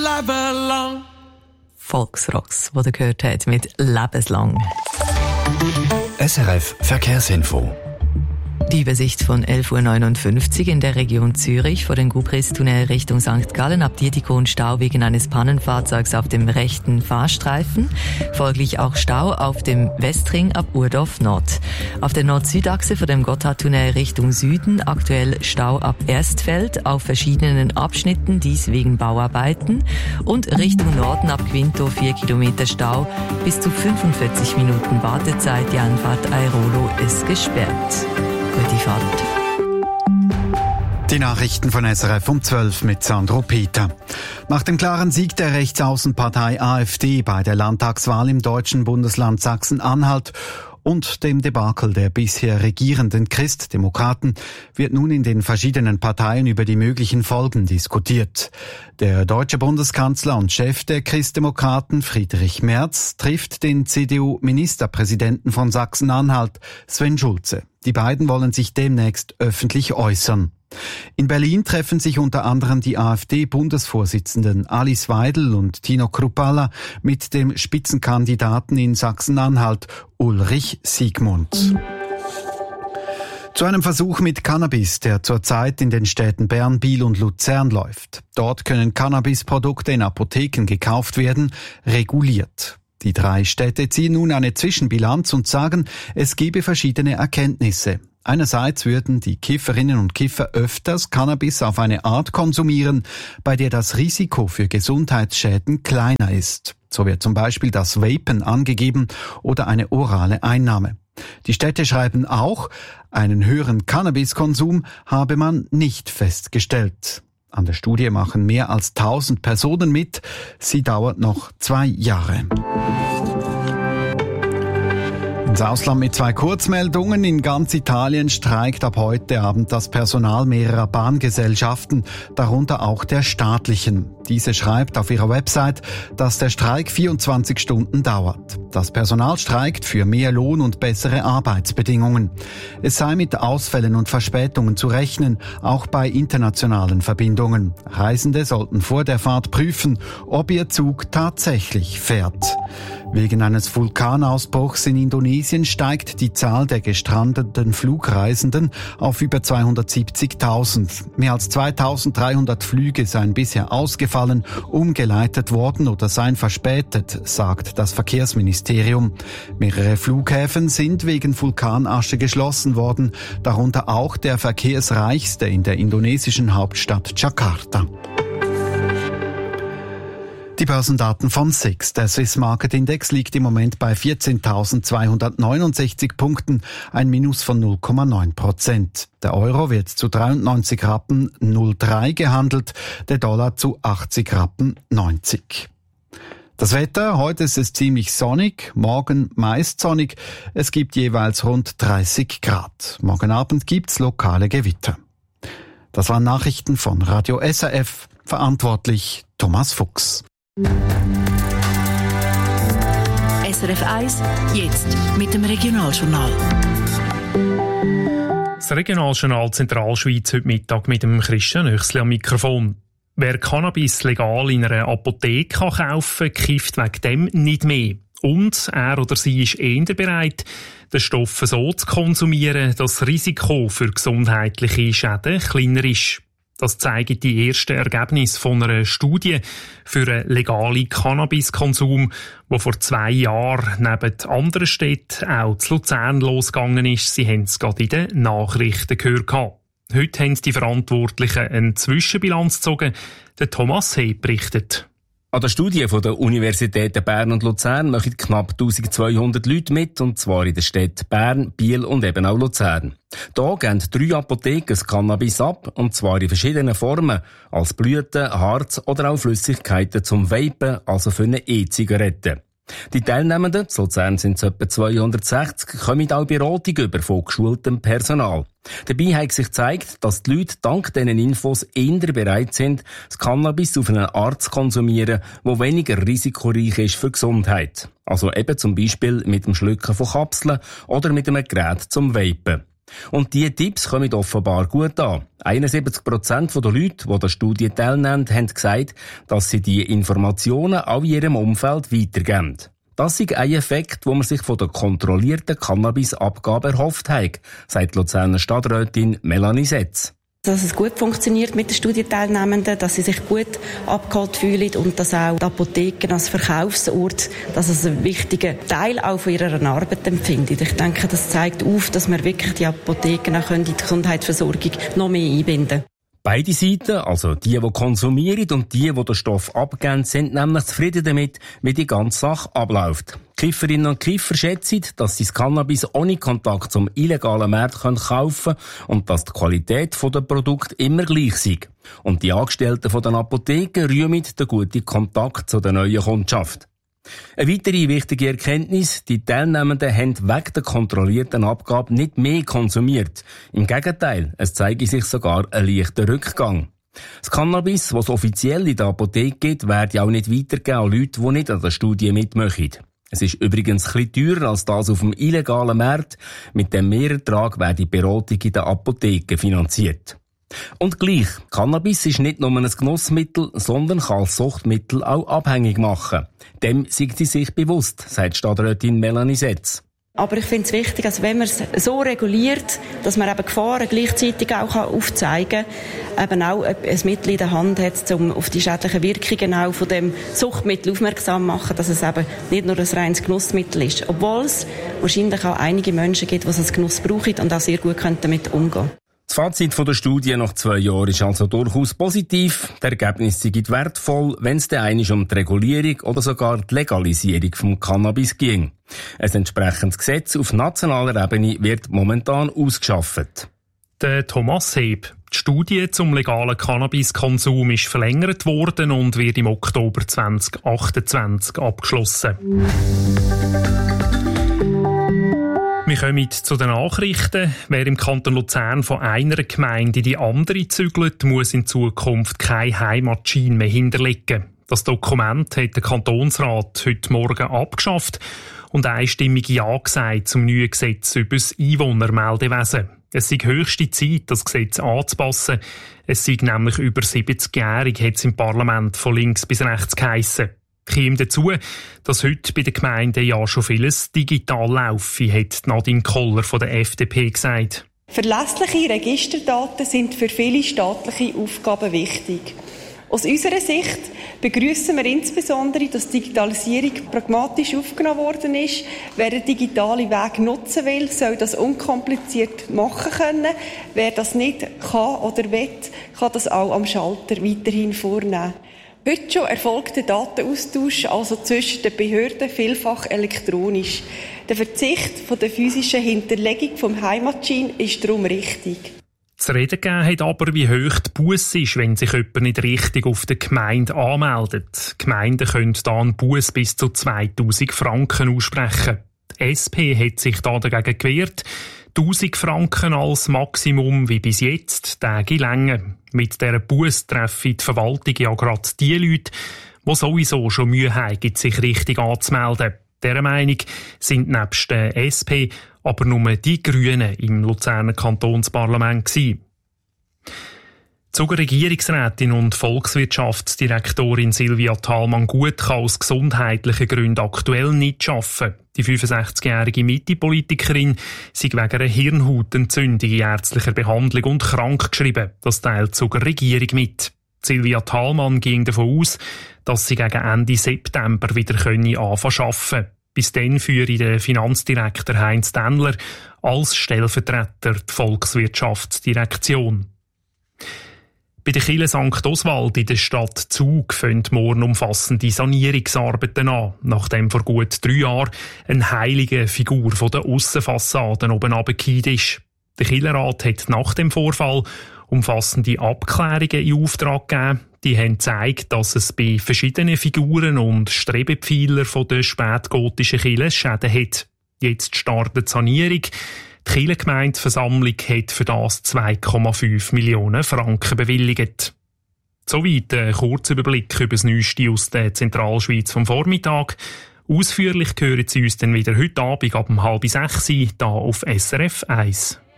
Volksrocks, wo ihr gehört habt, mit Lebenslang. SRF Verkehrsinfo. Die Übersicht von 11.59 Uhr in der Region Zürich vor dem Gubrist-Tunnel Richtung St. Gallen ab Dietikon Stau wegen eines Pannenfahrzeugs auf dem rechten Fahrstreifen. Folglich auch Stau auf dem Westring ab Urdorf Nord. Auf der Nord-Süd-Achse vor dem Gotthardtunnel Richtung Süden aktuell Stau ab Erstfeld auf verschiedenen Abschnitten, dies wegen Bauarbeiten. Und Richtung Norden ab Quinto 4 Kilometer Stau, bis zu 45 Minuten Wartezeit. Die Anfahrt Airolo ist gesperrt. Gute Fahrt. Die Nachrichten von SRF um 12 mit Sandro Peter. Nach dem klaren Sieg der Rechtsaußenpartei AfD bei der Landtagswahl im deutschen Bundesland Sachsen-Anhalt und dem Debakel der bisher regierenden Christdemokraten wird nun in den verschiedenen Parteien über die möglichen Folgen diskutiert. Der deutsche Bundeskanzler und Chef der Christdemokraten Friedrich Merz trifft den CDU-Ministerpräsidenten von Sachsen-Anhalt Sven Schulze. Die beiden wollen sich demnächst öffentlich äußern. In Berlin treffen sich unter anderem die AfD-Bundesvorsitzenden Alice Weidel und Tino Kruppalla mit dem Spitzenkandidaten in Sachsen-Anhalt Ulrich Siegmund. Zu einem Versuch mit Cannabis, der zurzeit in den Städten Bern, Biel und Luzern läuft. Dort können Cannabisprodukte in Apotheken gekauft werden, reguliert. Die 3 Städte ziehen nun eine Zwischenbilanz und sagen, es gebe verschiedene Erkenntnisse. Einerseits würden die Kifferinnen und Kiffer öfters Cannabis auf eine Art konsumieren, bei der das Risiko für Gesundheitsschäden kleiner ist. So wird zum Beispiel das Vapen angegeben oder eine orale Einnahme. Die Städte schreiben auch, einen höheren Cannabiskonsum habe man nicht festgestellt. An der Studie machen mehr als 1000 Personen mit. Sie dauert noch 2 Jahre. Ins Ausland mit 2 Kurzmeldungen. In ganz Italien streikt ab heute Abend das Personal mehrerer Bahngesellschaften, darunter auch der staatlichen. Diese schreibt auf ihrer Website, dass der Streik 24 Stunden dauert. Das Personal streikt für mehr Lohn und bessere Arbeitsbedingungen. Es sei mit Ausfällen und Verspätungen zu rechnen, auch bei internationalen Verbindungen. Reisende sollten vor der Fahrt prüfen, ob ihr Zug tatsächlich fährt. Wegen eines Vulkanausbruchs in Indonesien steigt die Zahl der gestrandeten Flugreisenden auf über 270.000. Mehr als 2.300 Flüge seien bisher ausgefallen, umgeleitet worden oder seien verspätet, sagt das Verkehrsministerium. Mehrere Flughäfen sind wegen Vulkanasche geschlossen worden, darunter auch der verkehrsreichste in der indonesischen Hauptstadt Jakarta. Die Börsendaten von SIX. Der Swiss Market Index liegt im Moment bei 14.269 Punkten, ein Minus von 0,9%. Der Euro wird zu 93 Rappen 03 gehandelt, der Dollar zu 80 Rappen 90. Das Wetter, heute ist es ziemlich sonnig, morgen meist sonnig. Es gibt jeweils rund 30 Grad. Morgen Abend gibt's lokale Gewitter. Das waren Nachrichten von Radio SRF. Verantwortlich Thomas Fuchs. SRF 1, jetzt mit dem Regionaljournal. Das Regionaljournal Zentralschweiz heute Mittag mit dem Christian Oechsli am Mikrofon. Wer Cannabis legal in einer Apotheke kaufen kann, kifft wegen dem nicht mehr. Und er oder sie ist eher bereit, den Stoff so zu konsumieren, dass das Risiko für gesundheitliche Schäden kleiner ist. Das zeigen die ersten Ergebnisse von einer Studie für einen legalen Cannabiskonsum, der vor 2 Jahren neben anderen Städten auch zu Luzern losgegangen ist. Sie haben es gerade in den Nachrichten gehört. Heute haben die Verantwortlichen eine Zwischenbilanz gezogen. Der Thomas Hey berichtet. An der Studie von der Universitäten Bern und Luzern machen knapp 1200 Leute mit, und zwar in den Städten Bern, Biel und eben auch Luzern. Hier geben 3 Apotheken das Cannabis ab, und zwar in verschiedenen Formen, als Blüten, Harz oder auch Flüssigkeiten zum Vapen, also für eine E-Zigarette. Die Teilnehmenden, zu Luzern sind es etwa 260, kommen auch Beratung über von geschultem Personal. Dabei hat sich gezeigt, dass die Leute dank diesen Infos eher bereit sind, das Cannabis auf eine Art zu konsumieren, die weniger risikoreich ist für die Gesundheit. Also eben zum Beispiel mit dem Schlucken von Kapseln oder mit einem Gerät zum Vapen. Und diese Tipps kommen offenbar gut an. 71% der Leute, die der Studie teilnehmen, haben gesagt, dass sie die Informationen auch in ihrem Umfeld weitergeben. Das ist ein Effekt, den man sich von der kontrollierten Cannabis-Abgabe erhofft hat, sagt die Luzerner Stadträtin Melanie Setz. Dass es gut funktioniert mit den Studienteilnehmenden, dass sie sich gut abgeholt fühlen und dass auch die Apotheken als Verkaufsort, dass es einen wichtigen Teil auch von ihrer Arbeit empfinden. Ich denke, das zeigt auf, dass wir wirklich die Apotheken auch in die Gesundheitsversorgung noch mehr einbinden können. Beide Seiten, also die konsumieren und die den Stoff abgeben, sind nämlich zufrieden damit, wie die ganze Sache abläuft. Kifferinnen und Kiffer schätzen, dass sie das Cannabis ohne Kontakt zum illegalen Markt kaufen können und dass die Qualität der Produkte immer gleich sei. Und die Angestellten von den Apotheken rühmen den guten Kontakt zu der neuen Kundschaft. Eine weitere wichtige Erkenntnis: Die Teilnehmenden haben wegen der kontrollierten Abgabe nicht mehr konsumiert. Im Gegenteil, es zeige sich sogar ein leichter Rückgang. Das Cannabis, was offiziell in der Apotheke gibt, werde auch nicht weitergegeben an Leute, die nicht an der Studie mitmachen. Es ist übrigens ein bisschen teurer als das auf dem illegalen Markt. Mit dem Mehrertrag wird die Beratung in der Apotheke finanziert. Und gleich, Cannabis ist nicht nur ein Genussmittel, sondern kann als Suchtmittel auch abhängig machen. Dem sind sie sich bewusst, sagt Stadträtin Melanie Setz. Aber ich finde es wichtig, dass wenn man es so reguliert, dass man eben Gefahren gleichzeitig auch aufzeigen kann, eben auch ein Mittel in der Hand hat, um auf die schädlichen Wirkungen auch von dem Suchtmittel aufmerksam zu machen, dass es eben nicht nur ein reines Genussmittel ist. Obwohl es wahrscheinlich auch einige Menschen gibt, die es als Genuss brauchen und auch sehr gut damit umgehen können. Das Fazit der Studie nach 2 Jahren ist also durchaus positiv. Die Ergebnisse sind wertvoll, wenn es dann einmal um die Regulierung oder sogar die Legalisierung vom Cannabis ging. Ein entsprechendes Gesetz auf nationaler Ebene wird momentan ausgeschafft. Der Thomas Heb. Die Studie zum legalen Cannabiskonsum ist verlängert worden und wird im Oktober 2028 abgeschlossen. Wir kommen zu den Nachrichten. Wer im Kanton Luzern von einer Gemeinde in die andere zügelt, muss in Zukunft keine Heimatschein mehr hinterlegen. Das Dokument hat der Kantonsrat heute Morgen abgeschafft und einstimmig Ja gesagt zum neuen Gesetz über das Einwohnermeldewesen. Es sei höchste Zeit, das Gesetz anzupassen. Es sei nämlich über 70-jährig, hat es im Parlament von links bis rechts geheissen. Kommt dazu, dass heute bei den Gemeinden ja schon vieles digital laufe, hat Nadine Koller von der FDP gesagt. Verlässliche Registerdaten sind für viele staatliche Aufgaben wichtig. Aus unserer Sicht begrüssen wir insbesondere, dass die Digitalisierung pragmatisch aufgenommen worden ist. Wer den digitalen Weg nutzen will, soll das unkompliziert machen können. Wer das nicht kann oder will, kann das auch am Schalter weiterhin vornehmen. Heute schon erfolgt der Datenaustausch also zwischen den Behörden vielfach elektronisch. Der Verzicht von der physischen Hinterlegung vom Heimatschein ist darum richtig. Zu reden gegeben hat aber, wie hoch die Busse ist, wenn sich jemand nicht richtig auf der Gemeinde anmeldet. Die Gemeinden können da einen Buss bis zu 2000 Franken aussprechen. Die SP hat sich da dagegen gewehrt. 1000 Franken als Maximum wie bis jetzt, Tage Länge. Mit dieser Busse treffen die Verwaltung ja gerade die Leute, die sowieso schon Mühe haben, sich richtig anzumelden. Dieser Meinung sind nebst der SP aber nur die Grünen im Luzerner Kantonsparlament gewesen. Die Regierungsrätin und Volkswirtschaftsdirektorin Silvia Thalmann-Gut kann aus gesundheitlichen Gründen aktuell nicht arbeiten. Die 65-jährige Mitte-Politikerin sei wegen einer Hirnhautentzündung in ärztlicher Behandlung und krankgeschrieben. Das teilt sogar die Regierung mit. Silvia Thalmann ging davon aus, dass sie gegen Ende September wieder anfangen zu arbeiten. Bis dann führe der Finanzdirektor Heinz Dennler als Stellvertreter die Volkswirtschaftsdirektion. Bei der Kirche St. Oswald in der Stadt Zug fangen morgen umfassende Sanierungsarbeiten an, nachdem vor gut 3 Jahren eine heilige Figur von der Aussenfassade oben runtergefallen ist. Der Kirchenrat hat nach dem Vorfall umfassende Abklärungen in Auftrag gegeben. Die haben gezeigt, dass es bei verschiedenen Figuren und Strebepfeilern von der spätgotischen Kirche Schäden hat. Jetzt startet die Sanierung. Die Kirchengemeindeversammlung hat für das 2,5 Millionen Franken bewilligt. Soweit ein kurzer Überblick über das Neueste aus der Zentralschweiz vom Vormittag. Ausführlich hören Sie uns dann wieder heute Abend ab 5:30 hier auf SRF 1.